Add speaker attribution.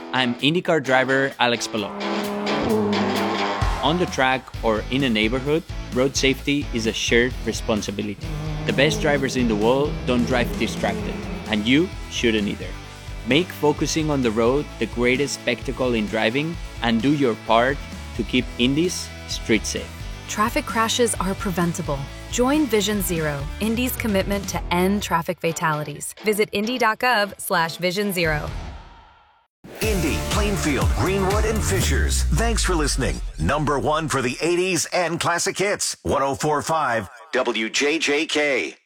Speaker 1: I'm IndyCar driver Alex Palou. On the track or in a neighborhood, road safety is a shared responsibility. The best drivers in the world don't drive distracted, and you shouldn't either. Make focusing on the road the greatest spectacle in driving, and do your part to keep Indy's street safe.
Speaker 2: Traffic crashes are preventable. Join Vision Zero, Indy's commitment to end traffic fatalities. Visit indy.gov/Vision Zero.
Speaker 3: Indy, Plainfield, Greenwood, and Fishers. Thanks for listening. Number one for the 80s and classic hits. 104.5 WJJK.